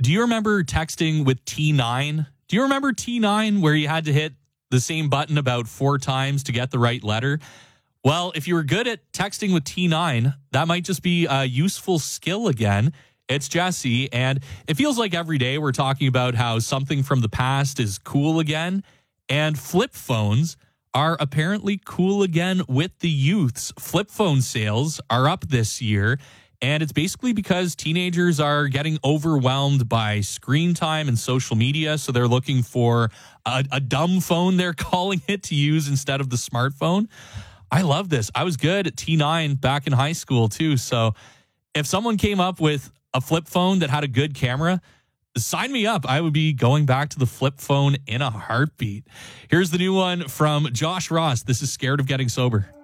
do you remember texting with T9? Do you remember T9 where you had to hit the same button about 4 times to get the right letter? Well, if you were good at texting with T9, that might just be a useful skill again. It's Jesse, and it feels like every day we're talking about how something from the past is cool again, and flip phones are apparently cool again with the youths. Flip phone sales are up this year, and it's basically because teenagers are getting overwhelmed by screen time and social media, so they're looking for a dumb phone, they're calling it, to use instead of the smartphone. I love this. I was good at T9 back in high school, too, so if someone came up with a flip phone that had a good camera, sign me up. I would be going back to the flip phone in a heartbeat. Here's the new one from Josh Ross. This is Scared of Getting Sober.